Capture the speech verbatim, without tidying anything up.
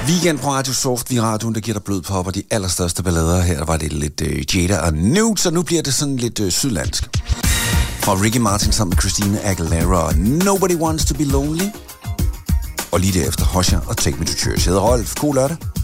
Weekend på Radio Soft, vi radioen, der giver dig blød pop og de allerstørste ballader. Her var det lidt uh, Jada og Nude, så nu bliver det sådan lidt uh, sydlandsk. Fra Ricky Martin sammen med Christina Aguilera og Nobody Wants to Be Lonely. Og lige derefter Husher og Take Me to Church. Jeg hedder Rolf. God lørdag.